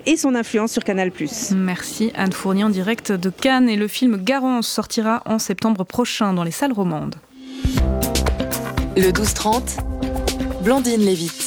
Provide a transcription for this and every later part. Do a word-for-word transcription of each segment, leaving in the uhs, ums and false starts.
et son influence sur Canal plus. Merci Anne Fournier en direct de Cannes. Et le film Garance sortira en septembre prochain dans les salles romandes. Le douze trente, Blandine Lévite.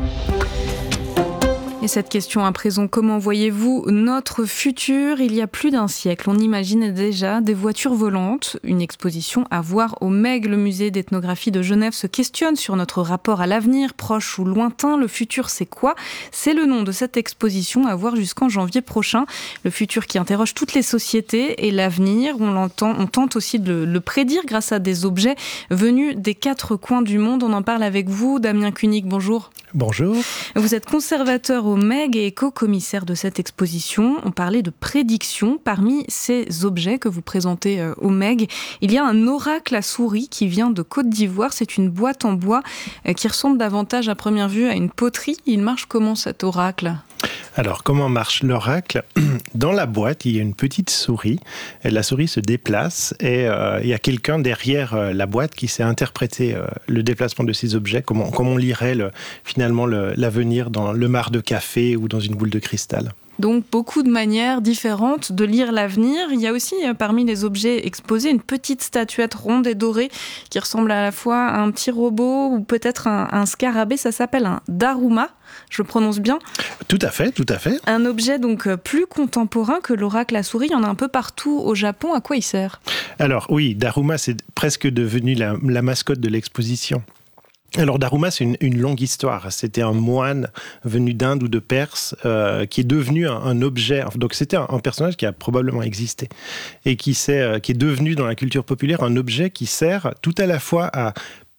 Et cette question à présent, comment voyez-vous notre futur ? Il y a plus d'un siècle, on imaginait déjà des voitures volantes. Une exposition à voir au M E G, le musée d'ethnographie de Genève, se questionne sur notre rapport à l'avenir, proche ou lointain. Le futur, c'est quoi ? C'est le nom de cette exposition à voir jusqu'en janvier prochain. Le futur qui interroge toutes les sociétés et l'avenir. On l'entend, on tente aussi de le, le prédire grâce à des objets venus des quatre coins du monde. On en parle avec vous, Damien Kunig, bonjour. Bonjour. Vous êtes conservateur au M E G et éco-commissaire de cette exposition. On parlait de prédictions. Parmi ces objets que vous présentez au M E G, il y a un oracle à souris qui vient de Côte d'Ivoire. C'est une boîte en bois qui ressemble davantage à première vue à une poterie. Il marche comment cet oracle ? Alors, comment marche l'oracle ? Dans la boîte, il y a une petite souris. Et la souris se déplace et euh, il y a quelqu'un derrière euh, la boîte qui sait interpréter euh, le déplacement de ces objets, comme on, comme on lirait le, finalement le, l'avenir dans le marc de café ou dans une boule de cristal. Donc, beaucoup de manières différentes de lire l'avenir. Il y a aussi, parmi les objets exposés, une petite statuette ronde et dorée qui ressemble à la fois à un petit robot ou peut-être un, un scarabée. Ça s'appelle un daruma. Je prononce bien ? Tout à fait, tout à fait. Un objet donc plus contemporain que l'oracle à souris. Il y en a un peu partout au Japon. À quoi il sert ? Alors oui, daruma, c'est presque devenu la, la mascotte de l'exposition. Alors Daruma, c'est une, une longue histoire. C'était un moine venu d'Inde ou de Perse euh, qui est devenu un, un objet. Donc c'était un, un personnage qui a probablement existé et qui, euh, qui est devenu dans la culture populaire un objet qui sert tout à la fois à,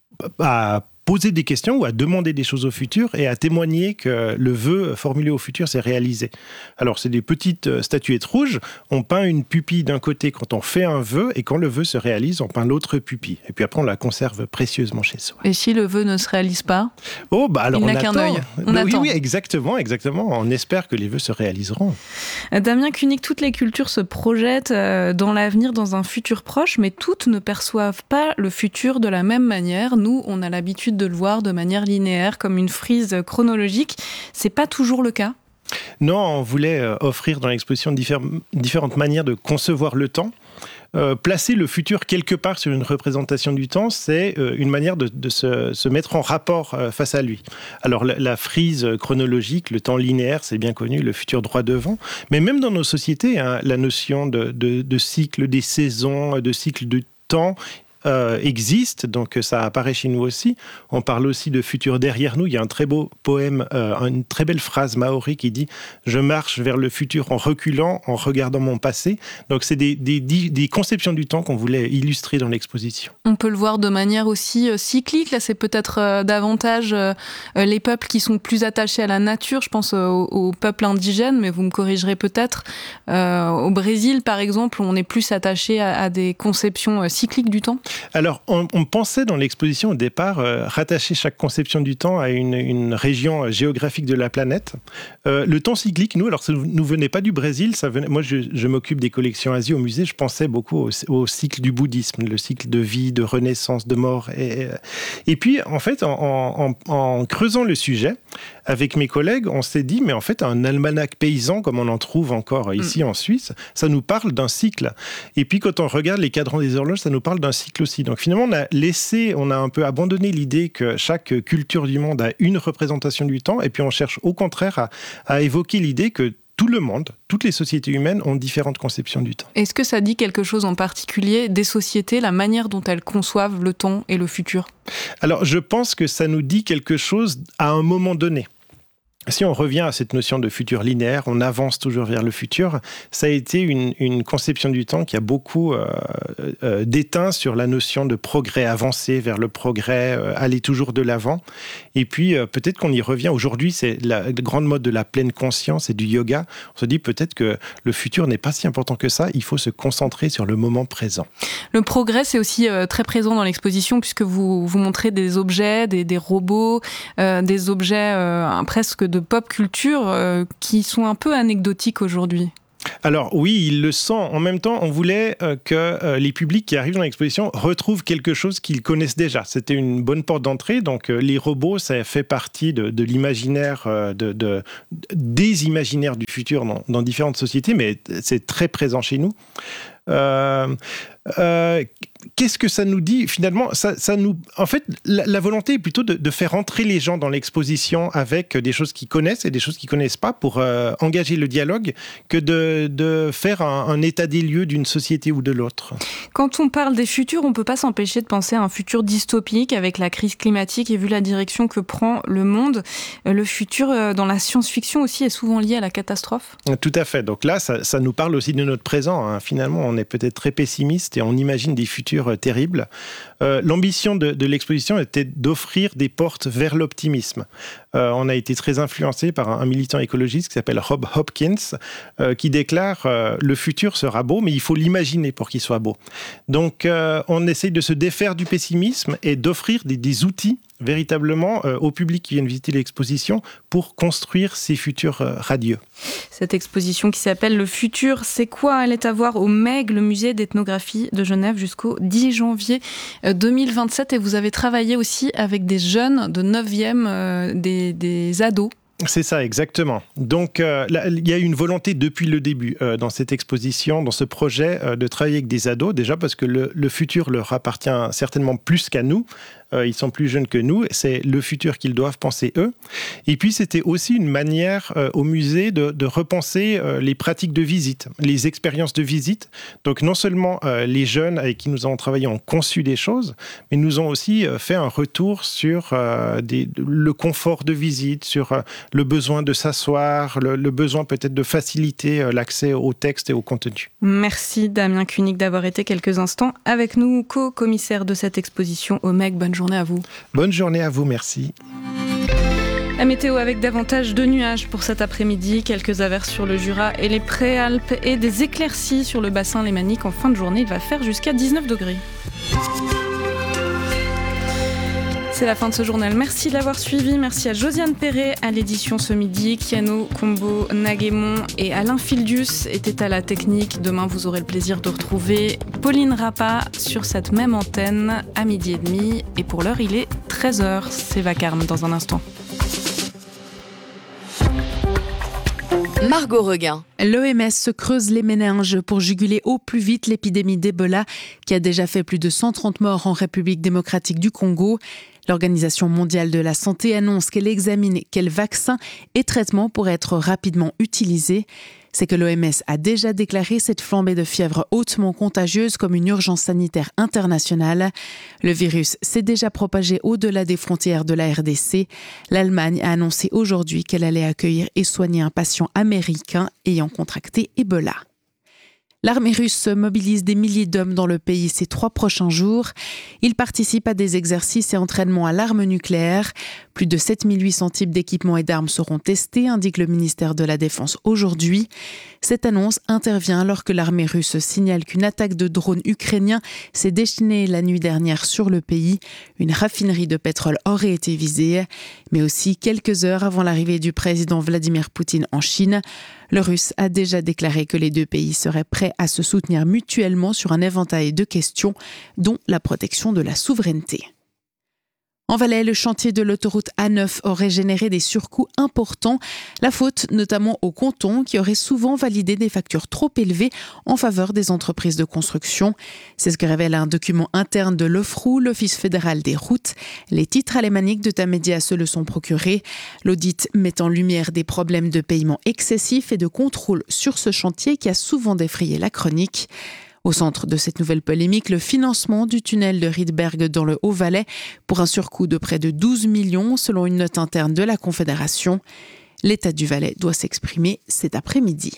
à poser des questions ou à demander des choses au futur et à témoigner que le vœu formulé au futur s'est réalisé. Alors, c'est des petites statuettes rouges. On peint une pupille d'un côté quand on fait un vœu et quand le vœu se réalise, on peint l'autre pupille. Et puis après, on la conserve précieusement chez soi. Et si le vœu ne se réalise pas ? Oh, bah alors Il on n'a attend. qu'un œil. On oui, attend. oui, exactement, exactement. On espère que les vœux se réaliseront. Damien Kunig, toutes les cultures se projettent dans l'avenir, dans un futur proche, mais toutes ne perçoivent pas le futur de la même manière. Nous, on a l'habitude de le voir de manière linéaire, comme une frise chronologique. C'est pas toujours le cas ? Non, on voulait offrir dans l'exposition diffé- différentes manières de concevoir le temps. Euh, placer le futur quelque part sur une représentation du temps, c'est euh, une manière de, de se, se mettre en rapport euh, face à lui. Alors la, la frise chronologique, le temps linéaire, c'est bien connu, le futur droit devant. Mais même dans nos sociétés, hein, la notion de, de, de cycle des saisons, de cycle de temps, Euh, existe, donc ça apparaît chez nous aussi. On parle aussi de futur derrière nous. Il y a un très beau poème, euh, une très belle phrase maori qui dit « Je marche vers le futur en reculant, en regardant mon passé ». Donc c'est des, des, des conceptions du temps qu'on voulait illustrer dans l'exposition. On peut le voir de manière aussi euh, cyclique. Là, c'est peut-être euh, davantage euh, les peuples qui sont plus attachés à la nature. Je pense euh, aux, aux peuples indigènes, mais vous me corrigerez peut-être. Euh, au Brésil, par exemple, on est plus attaché à, à des conceptions euh, cycliques du temps. Alors, on, on pensait dans l'exposition au départ euh, rattacher chaque conception du temps à une, une région géographique de la planète. Euh, le temps cyclique, nous, alors ça ne nous venait pas du Brésil, ça venait, moi je, je m'occupe des collections Asie au musée, je pensais beaucoup au, au cycle du bouddhisme, le cycle de vie, de renaissance, de mort. Et, et puis, en fait, en, en, en creusant le sujet, avec mes collègues, on s'est dit, mais en fait, un almanach paysan, comme on en trouve encore ici mmh. en Suisse, ça nous parle d'un cycle. Et puis, quand on regarde les cadrans des horloges, ça nous parle d'un cycle aussi. Donc, finalement, on a laissé, on a un peu abandonné l'idée que chaque culture du monde a une représentation du temps, et puis on cherche au contraire à, à évoquer l'idée que tout le monde, toutes les sociétés humaines ont différentes conceptions du temps. Est-ce que ça dit quelque chose en particulier des sociétés, la manière dont elles conçoivent le temps et le futur ? Alors, je pense que ça nous dit quelque chose à un moment donné. Si on revient à cette notion de futur linéaire, on avance toujours vers le futur, ça a été une, une conception du temps qui a beaucoup euh, euh, déteint sur la notion de progrès, avancer vers le progrès, euh, aller toujours de l'avant. Et puis, euh, peut-être qu'on y revient. Aujourd'hui, c'est la grande mode de la pleine conscience et du yoga. On se dit peut-être que le futur n'est pas si important que ça, il faut se concentrer sur le moment présent. Le progrès, c'est aussi euh, très présent dans l'exposition, puisque vous, vous montrez des objets, des, des robots, euh, des objets euh, presque de pop culture euh, qui sont un peu anecdotiques aujourd'hui. Alors oui, il le sent. En même temps, on voulait euh, que euh, les publics qui arrivent dans l'exposition retrouvent quelque chose qu'ils connaissent déjà. C'était une bonne porte d'entrée. Donc euh, les robots, ça fait partie de, de l'imaginaire, euh, de, de, des imaginaires du futur dans, dans différentes sociétés, mais c'est très présent chez nous. Euh, euh, qu'est-ce que ça nous dit finalement ça, ça nous, en fait, la, la volonté est plutôt de, de faire entrer les gens dans l'exposition avec des choses qu'ils connaissent et des choses qu'ils connaissent pas pour euh, engager le dialogue, que de, de faire un, un état des lieux d'une société ou de l'autre. Quand on parle des futurs, on peut pas s'empêcher de penser à un futur dystopique avec la crise climatique et vu la direction que prend le monde. Le futur dans la science-fiction aussi est souvent lié à la catastrophe. Tout à fait. Donc là, ça, ça nous parle aussi de notre présent. Hein. Finalement, on est peut-être très pessimiste et on imagine des futurs terribles. Euh, l'ambition de, de l'exposition était d'offrir des portes vers l'optimisme. Euh, on a été très influencé par un, un militant écologiste qui s'appelle Rob Hopkins, euh, qui déclare euh, « Le futur sera beau, mais il faut l'imaginer pour qu'il soit beau ». Donc, euh, on essaye de se défaire du pessimisme et d'offrir des, des outils véritablement euh, au public qui viennent visiter l'exposition pour construire ces futurs euh, radieux. Cette exposition qui s'appelle « Le futur, c'est quoi ?» Elle est à voir au M E G, le musée d'ethnographie de Genève, jusqu'au dix janvier deux mille vingt-sept. Et vous avez travaillé aussi avec des jeunes de neuvième, euh, des, des ados. C'est ça, exactement. Donc, euh, là, il y a une volonté depuis le début euh, dans cette exposition, dans ce projet, euh, de travailler avec des ados, déjà parce que le, le futur leur appartient certainement plus qu'à nous. Euh, ils sont plus jeunes que nous, c'est le futur qu'ils doivent penser eux. Et puis, c'était aussi une manière euh, au musée de, de repenser euh, les pratiques de visite, les expériences de visite. Donc, non seulement euh, les jeunes avec qui nous avons travaillé ont conçu des choses, mais nous ont aussi euh, fait un retour sur euh, des, le confort de visite, sur euh, le besoin de s'asseoir, le, le besoin peut-être de faciliter euh, l'accès au texte et au contenu. Merci Damien Kunig d'avoir été quelques instants avec nous, co-commissaire de cette exposition au M E G. Bonne journée à vous. Bonne journée à vous, merci. La météo avec davantage de nuages pour cet après-midi, quelques averses sur le Jura et les Préalpes et des éclaircies sur le bassin lémanique. En fin de journée, il va faire jusqu'à dix-neuf degrés. C'est la fin de ce journal. Merci de l'avoir suivi. Merci à Josiane Perret à l'édition ce midi. Kiano Combo Naguémon et Alain Fildius étaient à la technique. Demain, vous aurez le plaisir de retrouver Pauline Rappa sur cette même antenne à midi et demi. Et pour l'heure, il est treize heures. C'est Vacarme dans un instant. Margot Reguin. L'O M S se creuse les méninges pour juguler au plus vite l'épidémie d'Ebola qui a déjà fait plus de cent trente morts en République démocratique du Congo. L'Organisation mondiale de la santé annonce qu'elle examine quels vaccins et traitements pourraient être rapidement utilisés. C'est que l'O M S a déjà déclaré cette flambée de fièvre hautement contagieuse comme une urgence sanitaire internationale. Le virus s'est déjà propagé au-delà des frontières de la R D C. L'Allemagne a annoncé aujourd'hui qu'elle allait accueillir et soigner un patient américain ayant contracté Ebola. L'armée russe mobilise des milliers d'hommes dans le pays ces trois prochains jours. Ils participent à des exercices et entraînements à l'arme nucléaire. Plus de sept mille huit cents types d'équipements et d'armes seront testés, indique le ministère de la Défense aujourd'hui. Cette annonce intervient alors que l'armée russe signale qu'une attaque de drones ukrainiens s'est déchaînée la nuit dernière sur le pays. Une raffinerie de pétrole aurait été visée, mais aussi quelques heures avant l'arrivée du président Vladimir Poutine en Chine. Le Russe a déjà déclaré que les deux pays seraient prêts à se soutenir mutuellement sur un éventail de questions, dont la protection de la souveraineté. En Valais, le chantier de l'autoroute A neuf aurait généré des surcoûts importants. La faute notamment au canton qui aurait souvent validé des factures trop élevées en faveur des entreprises de construction. C'est ce que révèle un document interne de l'O F R O U, l'Office fédéral des routes. Les titres alémaniques de Tamedia se le sont procurés. L'audit met en lumière des problèmes de paiement excessifs et de contrôle sur ce chantier qui a souvent défrayé la chronique. Au centre de cette nouvelle polémique, le financement du tunnel de Riedberg dans le Haut-Valais pour un surcoût de près de douze millions selon une note interne de la Confédération. L'État du Valais doit s'exprimer cet après-midi.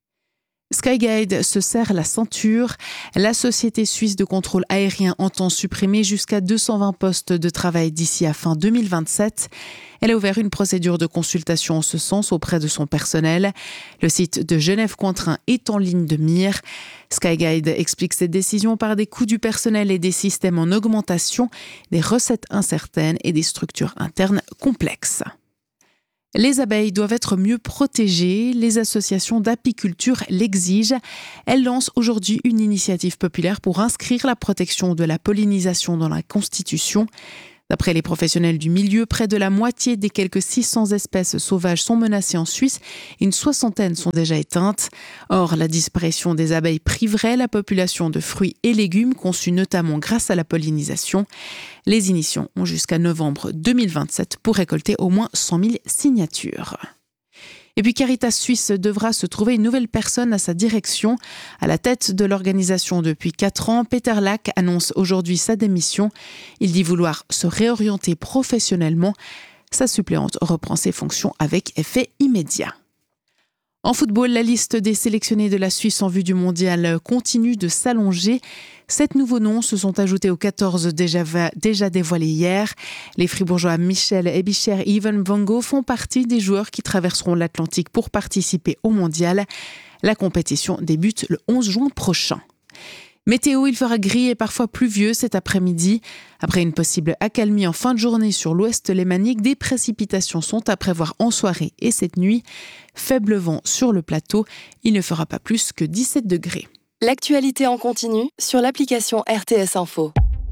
Skyguide se serre la ceinture. La société suisse de contrôle aérien entend supprimer jusqu'à deux cent vingt postes de travail d'ici à fin deux mille vingt-sept. Elle a ouvert une procédure de consultation en ce sens auprès de son personnel. Le site de Genève-Cointrin est en ligne de mire. Skyguide explique cette décision par des coûts du personnel et des systèmes en augmentation, des recettes incertaines et des structures internes complexes. Les abeilles doivent être mieux protégées. Les associations d'apiculture l'exigent. Elles lancent aujourd'hui une initiative populaire pour inscrire la protection de la pollinisation dans la Constitution. D'après les professionnels du milieu, près de la moitié des quelques six cents espèces sauvages sont menacées en Suisse et une soixantaine sont déjà éteintes. Or, la disparition des abeilles priverait la population de fruits et légumes conçus notamment grâce à la pollinisation. Les initiants ont jusqu'à novembre deux mille vingt-sept pour récolter au moins cent mille signatures. Et puis Caritas Suisse devra se trouver une nouvelle personne à sa direction. À la tête de l'organisation depuis quatre ans, Peter Lack annonce aujourd'hui sa démission. Il dit vouloir se réorienter professionnellement. Sa suppléante reprend ses fonctions avec effet immédiat. En football, la liste des sélectionnés de la Suisse en vue du mondial continue de s'allonger. Sept nouveaux noms se sont ajoutés aux quatorze déjà, va, déjà dévoilés hier. Les Fribourgeois Michel Ebicher et Ivan Bongo font partie des joueurs qui traverseront l'Atlantique pour participer au mondial. La compétition débute le onze juin prochain. Météo, il fera gris et parfois pluvieux cet après-midi. Après une possible accalmie en fin de journée sur l'ouest lémanique, des précipitations sont à prévoir en soirée et cette nuit. Faible vent sur le plateau, il ne fera pas plus que dix-sept degrés. L'actualité en continu sur l'application R T S Info.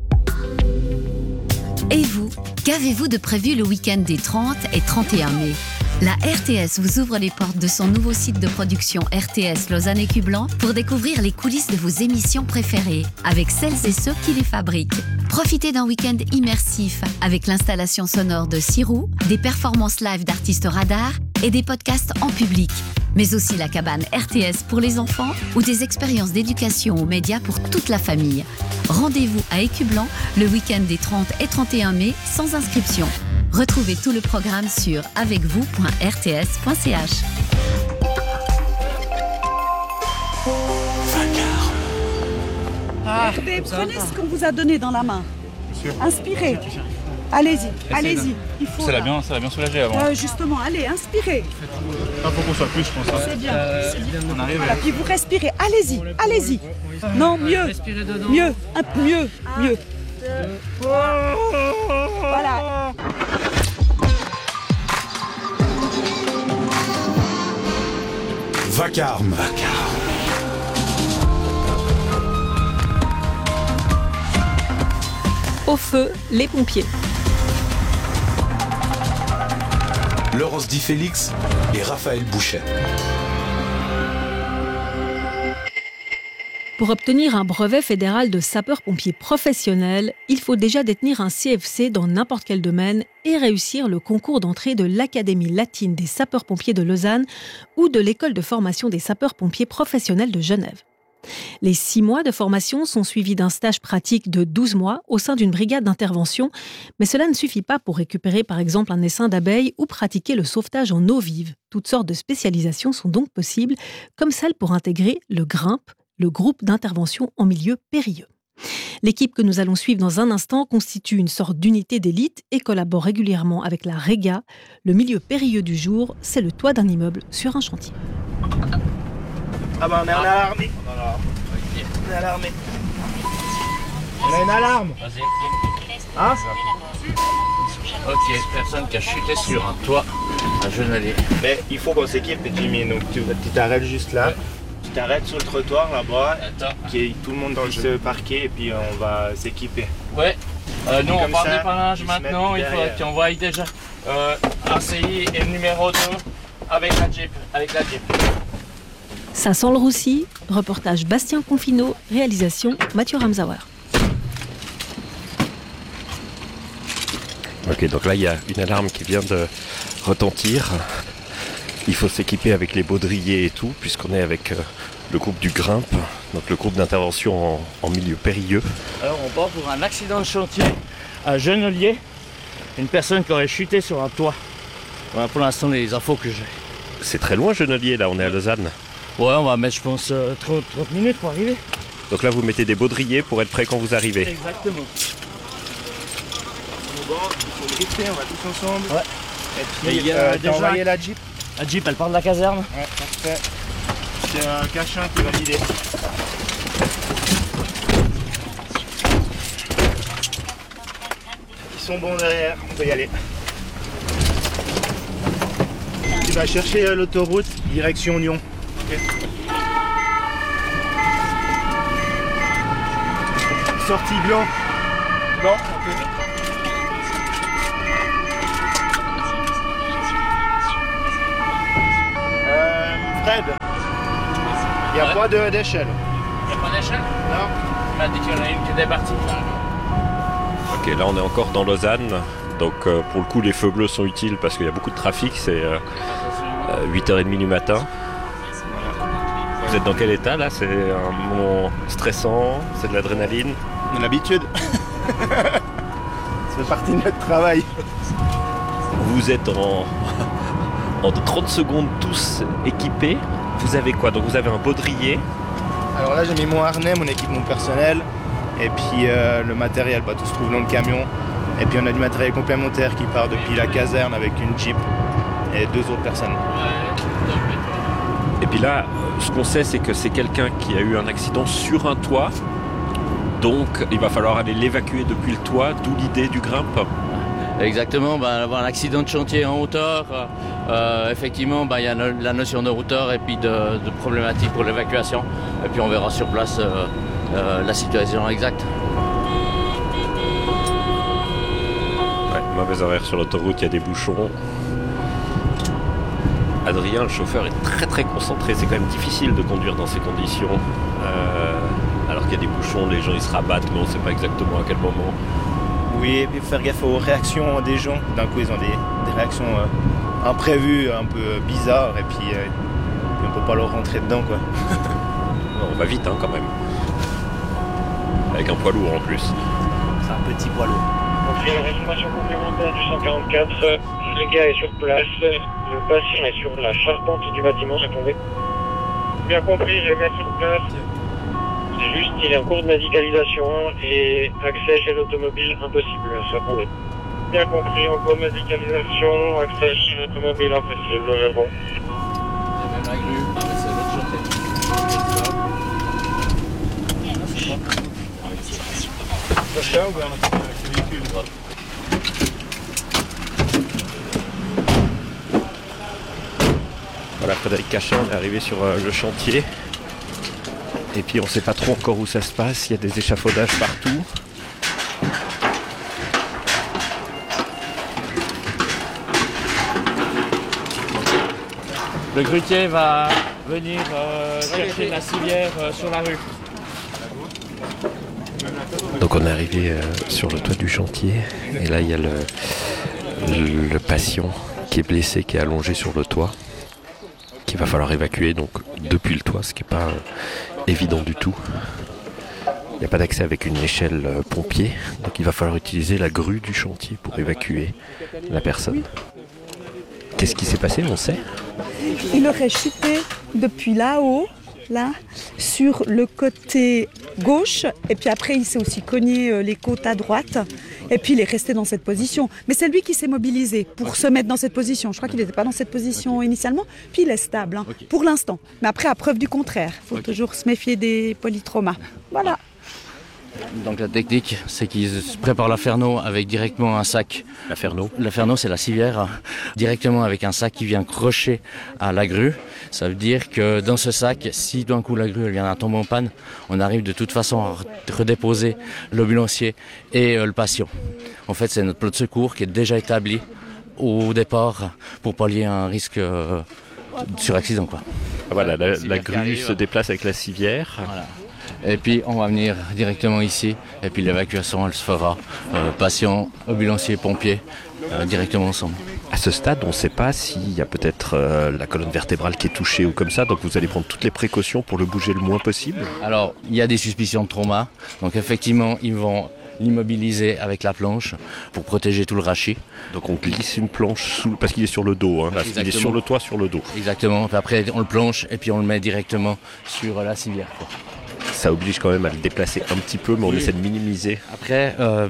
Et vous, qu'avez-vous de prévu le week-end des trente et trente et un mai ? La R T S vous ouvre les portes de son nouveau site de production R T S Lausanne et Cublan pour découvrir les coulisses de vos émissions préférées avec celles et ceux qui les fabriquent. Profitez d'un week-end immersif avec l'installation sonore de Sirou, des performances live d'artistes radars et des podcasts en public. Mais aussi la cabane R T S pour les enfants ou des expériences d'éducation aux médias pour toute la famille. Rendez-vous à Écublan le week-end des trente et trente et un mai sans inscription. Retrouvez tout le programme sur avec vous point r t s point c h. Ah, Écoutez, prenez ce qu'on vous a donné dans la main. Inspirez. Allez-y, allez-y. Il faut, ça l'a bien, ça l'a bien soulagé avant. Euh, justement, allez, inspirez. Il faut qu'on soit plus, je pense. Hein. C'est bien. Euh, c'est bien. On arrive. Voilà, puis vous respirez. Allez-y, allez-y. Non, mieux. Mieux, un peu mieux, mieux. Voilà. Vacarme. Vacarme. Au feu, les pompiers. Laurence Di Félix et Raphaël Bouchet. Pour obtenir un brevet fédéral de sapeur-pompier professionnel, il faut déjà détenir un C F C dans n'importe quel domaine et réussir le concours d'entrée de l'Académie latine des sapeurs-pompiers de Lausanne ou de l'École de formation des sapeurs-pompiers professionnels de Genève. Les six mois de formation sont suivis d'un stage pratique de douze mois au sein d'une brigade d'intervention, mais cela ne suffit pas pour récupérer par exemple un essaim d'abeilles ou pratiquer le sauvetage en eau vive. Toutes sortes de spécialisations sont donc possibles, comme celle pour intégrer le GRIMP, le groupe d'intervention en milieu périlleux. L'équipe que nous allons suivre dans un instant constitue une sorte d'unité d'élite et collabore régulièrement avec la REGA. Le milieu périlleux du jour, c'est le toit d'un immeuble sur un chantier. Ah bah on est en alarmé. On est alarmé. On a une alarme. Vas-y. Hein? Ok, personne qui a chuté sur un toit à Genève. Mais il faut qu'on s'équipe, Jimmy. Donc tu tu t'arrêtes juste là. Ouais. Tu t'arrêtes sur le trottoir là-bas. Attends. Qui est tout le monde dans le parquet et puis on va s'équiper. Ouais. Euh, nous on Comme part ça, des panaches maintenant. Il faut qu'on voie déjà euh, A C I et numéro deux avec la Jeep. Avec la Jeep. Ça sent le roussi, reportage Bastien Confineau, réalisation Mathieu Ramsauer. Ok, donc là il y a une alarme qui vient de retentir. Il faut s'équiper avec les baudriers et tout, puisqu'on est avec euh, le groupe du GRIMP, donc le groupe d'intervention en, en milieu périlleux. Alors on part pour un accident de chantier à Genelier, une personne qui aurait chuté sur un toit. Voilà pour l'instant les infos que j'ai. C'est très loin Genelier, là on est à Lausanne. Ouais, on va mettre, je pense, euh, trente, trente minutes pour arriver. Donc là, vous mettez des baudriers pour être prêt quand vous arrivez. Exactement. Bon, il faut drifter, on va tous ensemble. Ouais. Et puis, il y a euh, déjà envoyé la Jeep. La Jeep, elle part de la caserne. Ouais, parfait. C'est un Cachin qui va l'idée. Ils sont bons derrière, on peut y aller. Tu vas chercher euh, l'autoroute, direction Nyon. Okay. Sortie blanc. Blanc, ok. Euh, Fred, il n'y a ouais. pas de, d'échelle. Il n'y a pas d'échelle? Non. Il m'a dit qu'il y en a une qui était partie. Ok, là on est encore dans Lausanne. Donc euh, pour le coup les feux bleus sont utiles parce qu'il y a beaucoup de trafic, c'est euh, euh, huit heures trente du matin. Vous êtes dans quel état là? C'est un moment stressant, c'est de l'adrénaline? L'habitude. Ça fait partie de notre travail. Vous êtes en, en trente secondes tous équipés. Vous avez quoi? Donc vous avez un baudrier. Alors là j'ai mis mon harnais, mon équipement personnel et puis euh, le matériel, bah, tout se trouve dans le camion. Et puis on a du matériel complémentaire qui part depuis la caserne avec une Jeep et deux autres personnes. Et puis là, ce qu'on sait, c'est que c'est quelqu'un qui a eu un accident sur un toit. Donc il va falloir aller l'évacuer depuis le toit, d'où l'idée du grimpe. Exactement, ben, avoir un accident de chantier en hauteur, euh, effectivement, ben, y a no- la notion de hauteur et puis de, de problématique pour l'évacuation. Et puis on verra sur place euh, euh, la situation exacte. Mauvais horaire sur l'autoroute, il y a des bouchons. Adrien, le chauffeur, est très très concentré. C'est quand même difficile de conduire dans ces conditions. Euh, alors qu'il y a des bouchons, les gens ils se rabattent, mais on ne sait pas exactement à quel moment. Oui, et puis il faut faire gaffe aux réactions des gens. D'un coup, ils ont des, des réactions euh, imprévues, un peu bizarres, et puis, euh, puis on ne peut pas leur rentrer dedans, quoi. On va vite, hein, quand même. Avec un poids lourd en plus. C'est un petit poids lourd. On fait une réanimation complémentaire du cent quarante-quatre, le gars est sur place, le patient est sur la charpente du bâtiment, attendez. Bien compris, le gars est sur place, c'est juste qu'il est en cours de médicalisation et accès chez l'automobile impossible, attendez. Bien compris, en cours de médicalisation, accès chez l'automobile impossible, bon. Il y a même la grue, c'est l'autre chantier. Ça ou bien Voilà, Frédéric Cachin, on est arrivé sur euh, le chantier. Et puis on ne sait pas trop encore où ça se passe, il y a des échafaudages partout. Le grutier va venir euh, chercher la civière euh, sur la rue. Donc on est arrivé euh, sur le toit du chantier et là il y a le, le, le patient qui est blessé, qui est allongé sur le toit, qu'il va falloir évacuer donc depuis le toit, ce qui n'est pas euh, évident du tout. Il n'y a pas d'accès avec une échelle euh, pompier, donc il va falloir utiliser la grue du chantier pour évacuer la personne. Qu'est-ce qui s'est passé, on sait? Il aurait chuté depuis là-haut, là, sur le côté gauche, et puis après il s'est aussi cogné les côtes à droite, et puis il est resté dans cette position. Mais c'est lui qui s'est mobilisé pour okay. se mettre dans cette position. Je crois qu'il n'était pas dans cette position okay. initialement, puis il est stable, hein, okay. pour l'instant. Mais après, à preuve du contraire, il faut okay. toujours se méfier des polytraumas. Voilà. Donc la technique, c'est qu'ils préparent l'inferno avec directement un sac. L'inferno L'inferno, c'est la civière, directement avec un sac qui vient crocher à la grue. Ça veut dire que dans ce sac, si d'un coup la grue elle vient à tomber en panne, on arrive de toute façon à redéposer l'ambulancier et euh, le patient. En fait, c'est notre plan de secours qui est déjà établi au départ pour pallier un risque euh, sur accident, quoi. Voilà, la, la grue arrive, se déplace avec la civière. Voilà. Et puis on va venir directement ici, et puis l'évacuation elle se fera, euh, patient, ambulancier, pompier, euh, directement ensemble. À ce stade, on ne sait pas s'il y a peut-être euh, la colonne vertébrale qui est touchée ou comme ça, donc vous allez prendre toutes les précautions pour le bouger le moins possible. Alors, il y a des suspicions de trauma, donc effectivement, ils vont l'immobiliser avec la planche pour protéger tout le rachis. Donc on glisse une planche sous, parce qu'il est sur le dos, hein, là, il est sur le toit, sur le dos. Exactement, puis après on le planche et puis on le met directement sur la civière, quoi. Ça oblige quand même à le déplacer un petit peu, mais on oui. essaie de minimiser. Après, euh,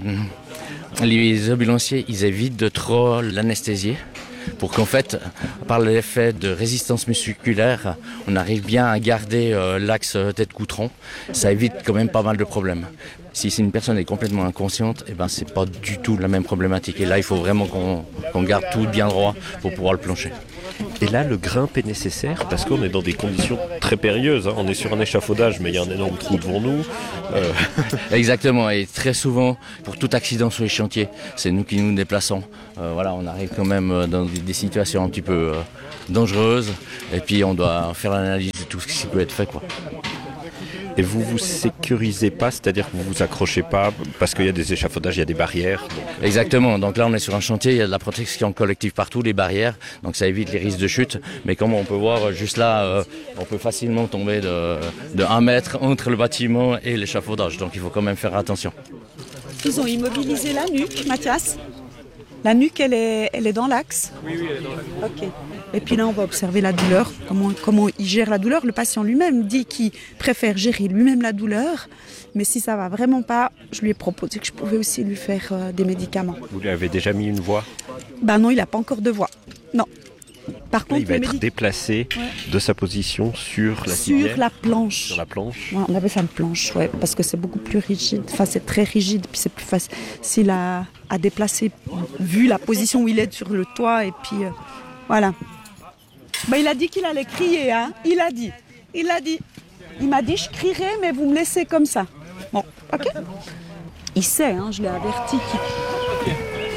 les ambulanciers, ils évitent de trop l'anesthésier pour qu'en fait, par l'effet de résistance musculaire, on arrive bien à garder euh, l'axe tête-cou-tronc. Ça évite quand même pas mal de problèmes. Si une personne est complètement inconsciente, eh ben, c'est pas du tout la même problématique. Et là, il faut vraiment qu'on, qu'on garde tout bien droit pour pouvoir le plancher. Et là, le grimpe est nécessaire parce qu'on est dans des conditions très périlleuses. Hein. On est sur un échafaudage, mais il y a un énorme trou devant nous. Euh... Exactement, et très souvent, pour tout accident sur les chantiers, c'est nous qui nous déplaçons. Euh, voilà, on arrive quand même dans des situations un petit peu euh, dangereuses, et puis on doit faire l'analyse de tout ce qui peut être fait, quoi. Et vous vous sécurisez pas, c'est-à-dire que vous vous accrochez pas parce qu'il y a des échafaudages, il y a des barrières. Donc... Exactement, donc là on est sur un chantier, il y a de la protection collective partout, les barrières, donc ça évite les risques de chute. Mais comme on peut voir juste là, euh, on peut facilement tomber de, de un mètre entre le bâtiment et l'échafaudage, donc il faut quand même faire attention. Ils ont immobilisé la nuque, Mathias. La nuque, elle est, elle est dans l'axe. Oui, oui, elle est dans l'axe. Ok. Et puis là, on va observer la douleur, comment, comment il gère la douleur. Le patient lui-même dit qu'il préfère gérer lui-même la douleur. Mais si ça va vraiment pas, je lui ai proposé que je pouvais aussi lui faire euh, des médicaments. Vous lui avez déjà mis une voix ? Ben non, il n'a pas encore de voix. Non. Par contre, là, il va être médic... déplacé ouais. de sa position sur la Sur civière, la planche. Sur la planche. Ouais, on appelle ça une planche, ouais, parce que c'est beaucoup plus rigide. Enfin, c'est très rigide, puis c'est plus facile à, à déplacer, vu la position où il est sur le toit. Et puis, euh, voilà. Ben, il a dit qu'il allait crier, hein. Il a dit. Il a dit. Il m'a dit, je crierai, mais vous me laissez comme ça. Bon, ok. Il sait, hein, je l'ai averti. Qu'il...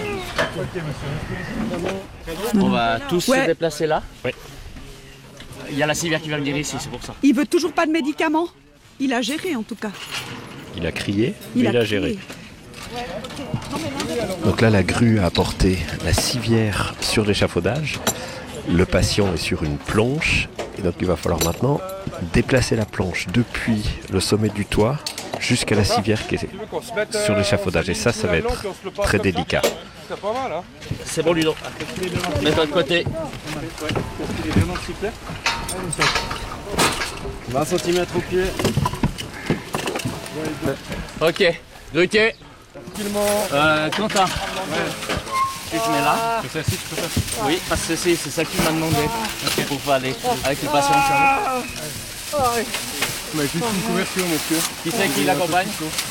On va tous ouais. se déplacer là. Oui. Il y a la civière qui va venir ici, c'est pour ça. Il veut toujours pas de médicaments. Il a géré en tout cas. Il a crié, il mais a il a crié. géré. Donc là, la grue a apporté la civière sur l'échafaudage. Le patient est sur une planche. Et donc il va falloir maintenant déplacer la planche depuis le sommet du toit jusqu'à la civière qui est sur l'échafaudage. Et ça, ça va être très délicat. C'est bon, Ludo. Mets-toi de côté. vingt centimètres au pied. Ok. Drucker. Euh, Quentin. Tu te mets là. C'est celle-ci, tu peux faire. Oui, parce que c'est ça qui m'a demandé. Okay. Pour pas aller avec le patient. Ah, ah, oui. Mais juste une couverture, monsieur. Qui c'est qui l'accompagne?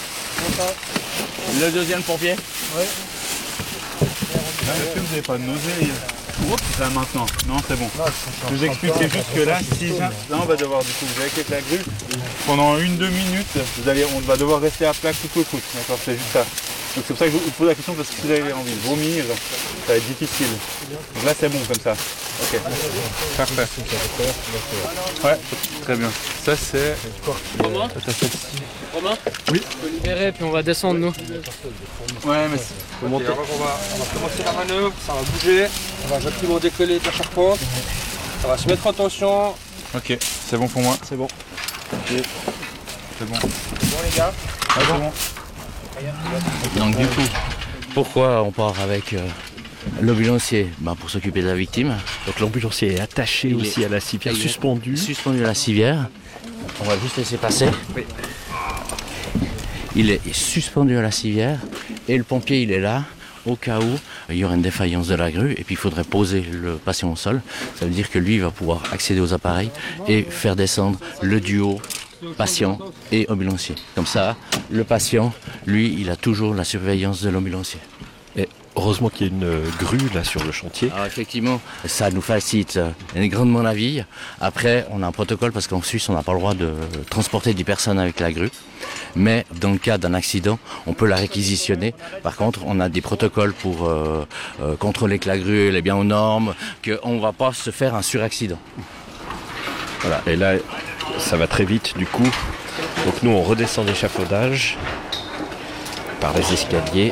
Le deuxième pompier. Oui. Est-ce que vous n'avez pas de nausée? Là maintenant, non c'est bon. Je vous explique, c'est juste que là, si là on va devoir du coup, vous allez avec la grue, pendant une deux minutes, vous allez, on va devoir rester à plat couteau et coude, d'accord, c'est juste ça. Donc c'est pour ça que je vous pose la question, parce que si vous avez envie de vomir, ça va être difficile. Donc là c'est bon comme ça. Ok. Parfait. Ouais, très bien. Ça c'est... Romain Romain Oui. On peut libérer puis on va descendre nous. Ouais mais c'est... Faut monter. Alors, on, va, on va commencer la manœuvre, ça va bouger, on va gentiment décoller de la charpente, ça va se mettre en tension. Ok, c'est bon pour moi. C'est bon. Ok. C'est bon. C'est bon les gars. Ah, c'est bon. Donc du coup, pourquoi on part avec euh, l'ambulancier? Ben, pour s'occuper de la victime. Donc l'ambulancier est attaché il aussi est, à la civière, suspendu. Suspendu à la civière. On va juste laisser passer. Oui. Il est suspendu à la civière et le pompier il est là au cas où il y aurait une défaillance de la grue et puis il faudrait poser le patient au sol. Ça veut dire que lui il va pouvoir accéder aux appareils et faire descendre le duo patient et ambulancier. Comme ça, le patient, lui, il a toujours la surveillance de l'ambulancier. Et heureusement qu'il y a une grue là sur le chantier. Alors effectivement, ça nous facilite grandement la vie. Après, on a un protocole parce qu'en Suisse, on n'a pas le droit de transporter des personnes avec la grue. Mais dans le cas d'un accident, on peut la réquisitionner. Par contre, on a des protocoles pour euh, euh, contrôler que la grue elle est bien aux normes, qu'on ne va pas se faire un suraccident. Voilà, et là, ça va très vite du coup. Donc nous, on redescend l'échafaudage par les escaliers.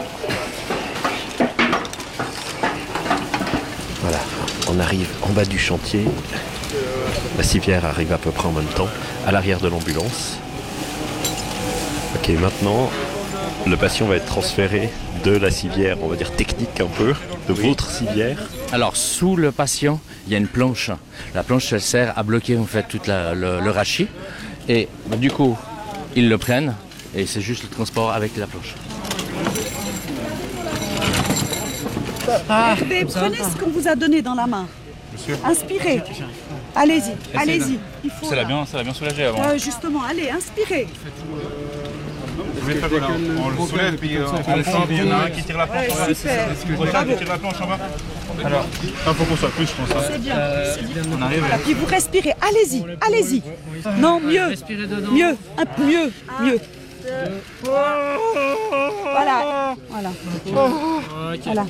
Voilà, on arrive en bas du chantier. La civière arrive à peu près en même temps, à l'arrière de l'ambulance. Ok, maintenant, le patient va être transféré de la civière, on va dire technique un peu, de oui. votre civière. Alors, sous le patient, il y a une planche. La planche, elle sert à bloquer en fait tout la, le, le rachis. Et bah, du coup, ils le prennent et c'est juste le transport avec la planche. Ah, Hervé, prenez ce qu'on vous a donné dans la main. Monsieur. Inspirez. Allez-y, allez-y. Ça l'a bien, ça l'a bien soulagé avant. Euh, justement, allez, inspirez. Oui, voilà. On le soulève, puis euh, on descend, puis il y en a un qui tire la planche. Ouais, super. Qui tire la planche en bas. Alors, il faut qu'on soit plus, je pense. C'est bien, c'est bien. On arrive. Voilà, puis vous respirez, allez-y, allez-y. Non, mieux, mieux, un peu mieux, mieux. Voilà, voilà. Voilà.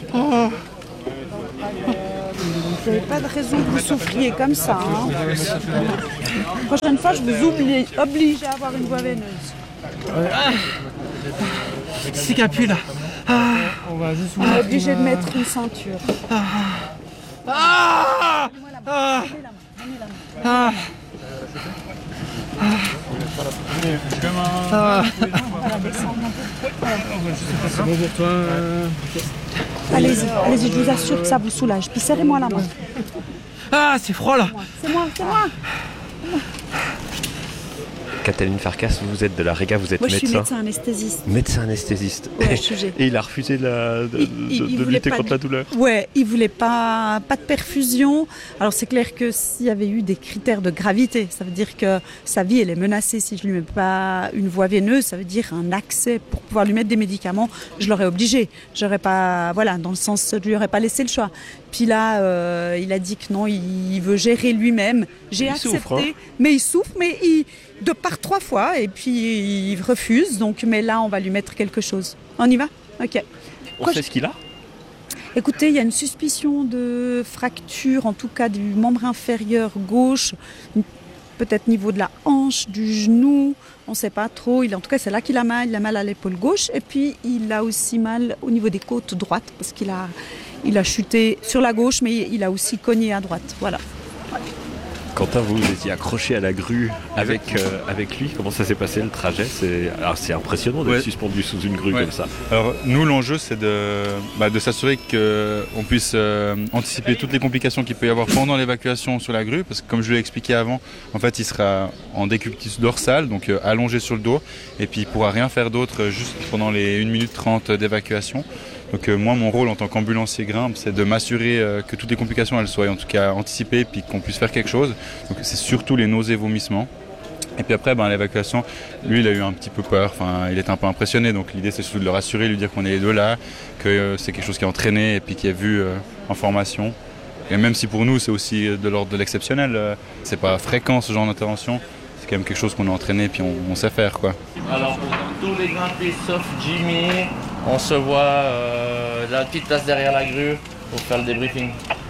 Vous n'avez pas de raison que vous souffriez comme ça. Hein. La prochaine fois, je vous oublie, oblige à avoir une voie veineuse. Ah. C'est capu là. Ah. On est obligé de mettre une ceinture. Ah. Ah. Ah. Ah. Ah. C'est bon pour toi. Allez-y, allez-y, je vous assure que ça vous soulage. Puis serrez-moi la main. Ah, c'est froid là. C'est moi, c'est moi. Cataline Farkas, vous êtes de la Réga, vous êtes Moi, je médecin. suis médecin anesthésiste. Médecin anesthésiste. Ouais, je suis... Et il a refusé de, la, de, il, de, il de lutter pas contre de... la douleur. Ouais, il voulait pas, pas de perfusion. Alors c'est clair que s'il y avait eu des critères de gravité, ça veut dire que sa vie elle est menacée. Si je lui mets pas une voie veineuse, ça veut dire un accès pour pouvoir lui mettre des médicaments. Je l'aurais obligé. J'aurais pas, voilà, dans le sens, je lui aurais pas laissé le choix. Puis là, euh, il a dit que non, il veut gérer lui-même. J'ai il accepté, souffre, hein. mais il souffre, mais il de par trois fois et puis il refuse. Donc, mais là, on va lui mettre quelque chose. On y va ? Ok. On Quoi, sait ce qu'il a ? Écoutez, il y a une suspicion de fracture, en tout cas du membre inférieur gauche, peut-être niveau de la hanche, du genou, on ne sait pas trop. Il, en tout cas, c'est là qu'il a mal. Il a mal à l'épaule gauche et puis il a aussi mal au niveau des côtes droites parce qu'il a, il a chuté sur la gauche, mais il a aussi cogné à droite. Voilà. Quentin, vous, vous étiez accroché à la grue avec, euh, avec lui. Comment ça s'est passé le trajet ? C'est, alors, c'est impressionnant d'être ouais. suspendu sous une grue ouais. comme ça. Alors nous, l'enjeu, c'est de, bah, de s'assurer qu'on puisse euh, anticiper toutes les complications qu'il peut y avoir pendant l'évacuation sur la grue. Parce que comme je l'ai expliqué avant, en fait, il sera en décubitus dorsal, donc euh, allongé sur le dos. Et puis il ne pourra rien faire d'autre euh, juste pendant les une minute trente d'évacuation. Donc euh, moi, mon rôle en tant qu'ambulancier grimpe, c'est de m'assurer euh, que toutes les complications elles soient en tout cas anticipées puis qu'on puisse faire quelque chose. Donc c'est surtout les nausées, vomissements. Et puis après, ben, l'évacuation, lui, il a eu un petit peu peur. Enfin, il était un peu impressionné. Donc l'idée, c'est surtout de le rassurer, lui dire qu'on est les deux là, que euh, c'est quelque chose qui est entraîné et puis qui est vu euh, en formation. Et même si pour nous, c'est aussi de l'ordre de l'exceptionnel, euh, c'est pas fréquent ce genre d'intervention. C'est quand même quelque chose qu'on a entraîné et puis on, on sait faire, quoi. Alors, tous les grimpés sauf Jimmy, on se voit euh, la petite place derrière la grue pour faire le débriefing.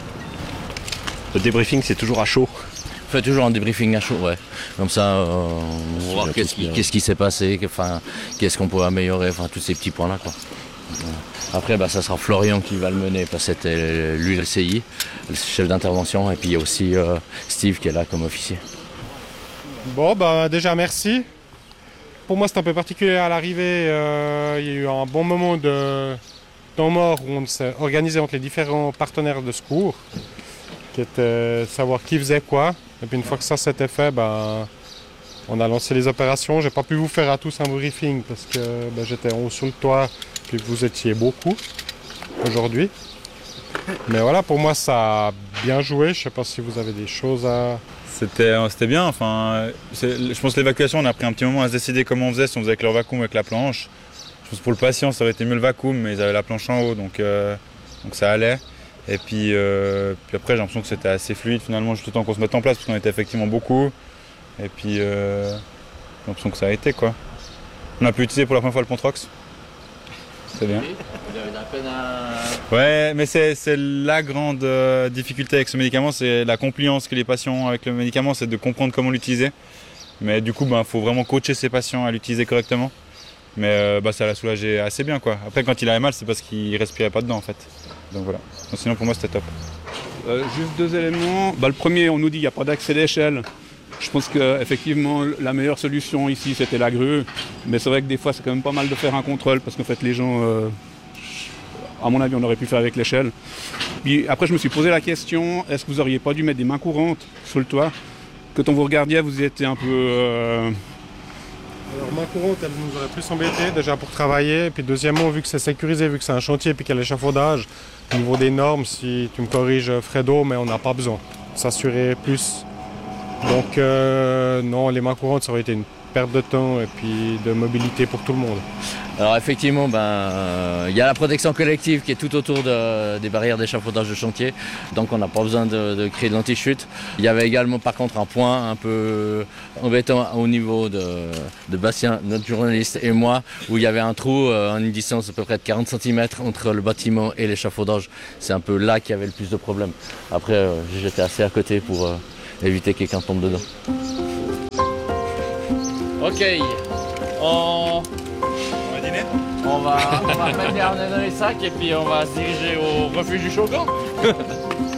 Le débriefing, c'est toujours à chaud. On fait toujours un débriefing à chaud, ouais. Comme ça, euh, on va voir qu'est-ce qui, qu'est-ce qui s'est passé, enfin, qu'est-ce qu'on peut améliorer, enfin, tous ces petits points-là, quoi. Après, bah, ça sera Florian qui va le mener, parce que c'était lui le C I, le chef d'intervention, et puis il y a aussi euh, Steve qui est là comme officier. Bon, bah déjà merci. Pour moi, c'est un peu particulier à l'arrivée. Euh, il y a eu un bon moment de temps mort où on s'est organisé entre les différents partenaires de secours, qui était savoir qui faisait quoi. Et puis une fois que ça s'était fait, bah, on a lancé les opérations. J'ai pas pu vous faire à tous un briefing parce que bah, j'étais en haut sur le toit, puis vous étiez beaucoup aujourd'hui. Mais voilà, pour moi, ça a bien joué. Je sais pas si vous avez des choses à... C'était, c'était bien, enfin, c'est, je pense que l'évacuation, on a pris un petit moment à se décider comment on faisait, si on faisait avec leur vacuum ou avec la planche. Je pense que pour le patient, ça aurait été mieux le vacuum, mais ils avaient la planche en haut, donc, euh, donc ça allait. Et puis, euh, puis après, j'ai l'impression que c'était assez fluide finalement, juste le temps qu'on se mette en place, parce qu'on était effectivement beaucoup. Et puis, euh, j'ai l'impression que ça a été, quoi. On a pu utiliser pour la première fois le Pontrox. C'est bien. Ouais, mais c'est, c'est la grande euh, difficulté avec ce médicament, c'est la compliance que les patients ont avec le médicament, c'est de comprendre comment l'utiliser. Mais du coup, il ben, faut vraiment coacher ses patients à l'utiliser correctement. Mais euh, bah, ça l'a soulagé assez bien, quoi. Après, quand il avait mal, c'est parce qu'il respirait pas dedans, en fait. Donc voilà. Donc, sinon, pour moi, c'était top. Euh, juste deux éléments. Bah, le premier, on nous dit qu'il n'y a pas d'accès d'échelle. Je pense qu'effectivement, la meilleure solution ici, c'était la grue. Mais c'est vrai que des fois, c'est quand même pas mal de faire un contrôle parce qu'en fait, les gens, euh, à mon avis, on aurait pu faire avec l'échelle. Puis après, je me suis posé la question, est-ce que vous n'auriez pas dû mettre des mains courantes sur le toit ? Quand on vous regardait, vous étiez un peu... Euh... Alors, main courante, elle nous aurait plus embêté déjà pour travailler. Et puis deuxièmement, vu que c'est sécurisé, vu que c'est un chantier, puis qu'il y a l'échafaudage, au niveau des normes, si tu me corriges, Fredo, mais on n'a pas besoin. S'assurer plus Donc euh, non, les mains courantes, ça aurait été une perte de temps et puis de mobilité pour tout le monde. Alors effectivement, ben, euh, y a la protection collective qui est tout autour de, des barrières d'échafaudage de chantier, donc on n'a pas besoin de, de créer de l'anti-chute. Il y avait également par contre un point un peu embêtant au niveau de, de Bastien, notre journaliste, et moi, où il y avait un trou à une distance à peu près de quarante centimètres entre le bâtiment et l'échafaudage. C'est un peu là qu'il y avait le plus de problèmes. Après, euh, j'étais assez à côté pour euh, éviter que quelqu'un tombe dedans. Ok, on... On va dîner ? On va, on va mettre les harnais dans les sacs et puis on va se diriger au refuge du Shogun.